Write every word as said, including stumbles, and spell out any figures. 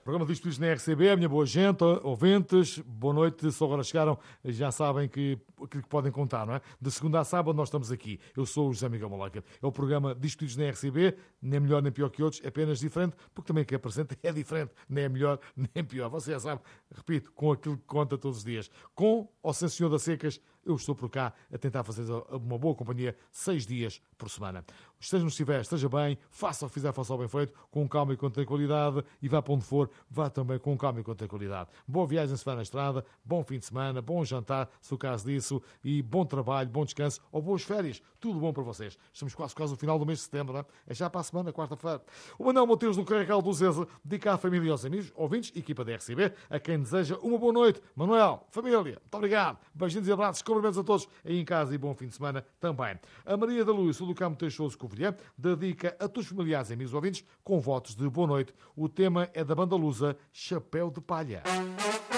Programa Disto Isto na R C B, a minha boa gente, ouvintes, boa noite, se agora chegaram, já sabem que, que podem contar, não é? De segunda a sábado nós estamos aqui. Eu sou o José Miguel Malaca. É o programa Disto Isto na R C B, nem melhor nem pior que outros, é apenas diferente, porque também quem apresenta é diferente, nem é melhor nem pior. Você já sabe, repito, com aquilo que conta todos os dias. Com ou sem Senhor das Secas, eu estou por cá a tentar fazer uma boa companhia seis dias por semana. Esteja onde estiver, esteja bem, faça o que fizer, faça o bem feito, com calma e com tranquilidade, e vá para onde for, vá também com calma e com tranquilidade. Boa viagem se vai na estrada, bom fim de semana, bom jantar, se o caso disso, e bom trabalho, bom descanso, ou boas férias, tudo bom para vocês. Estamos quase quase no final do mês de setembro, não é? É já para a semana, quarta-feira. O Manuel Monteiro do Carregal do Zeza dedica à família e aos amigos, ouvintes, equipa da R C B, a quem deseja uma boa noite. Manuel, família, muito obrigado. Beijinhos e abraços, cumprimentos a todos aí em casa e bom fim de semana também. A Maria da Luz, do Campo Teixoso Covilhã, dedica a todos os familiares e amigos ouvintes com votos de boa noite. O tema é da banda lusa Chapéu de Palha.